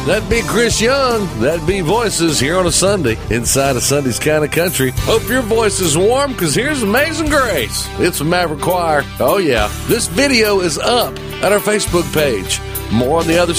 That'd be Chris Young. That'd be Voices here on a Sunday inside of Sunday's Kind of Country. Hope your voice is warm, because here's Amazing Grace. It's from Maverick Choir. Oh, yeah. This video is up at our Facebook page. More on the other